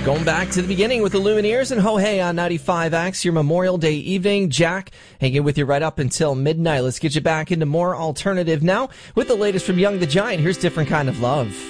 Going back to the beginning with the Lumineers and Ho Hey on 95X, your Memorial Day evening. Jack hanging with you right up until midnight. Let's get you back into more alternative now with the latest from Young the Giant. Here's Different Kind of Love.